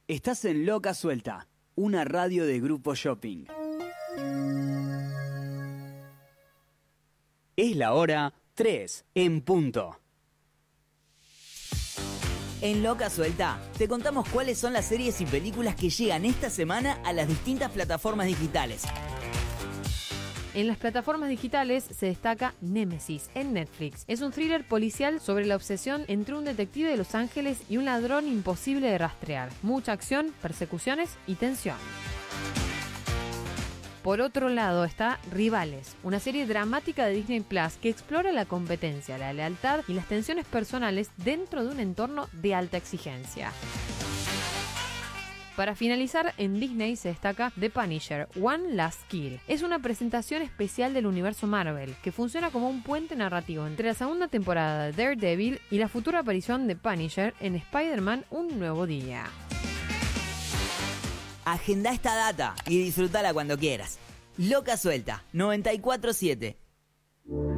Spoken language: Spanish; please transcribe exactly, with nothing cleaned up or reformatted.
Estás en Loca Suelta, una radio de Grupo Shopping. Es la hora tres en punto. En Loca Suelta te contamos cuáles son las series y películas que llegan esta semana a las distintas plataformas digitales. En las plataformas digitales se destaca Némesis en Netflix. Es un thriller policial sobre la obsesión entre un detective de Los Ángeles y un ladrón imposible de rastrear. Mucha acción, persecuciones y tensión. Por otro lado está Rivales, una serie dramática de Disney Plus que explora la competencia, la lealtad y las tensiones personales dentro de un entorno de alta exigencia. Para finalizar, en Disney se destaca The Punisher, One Last Kill. Es una presentación especial del universo Marvel, que funciona como un puente narrativo entre la segunda temporada de Daredevil y la futura aparición de Punisher en Spider-Man Un Nuevo Día. Agenda esta data y disfrútala cuando quieras. Loca Suelta, noventa y cuatro punto siete.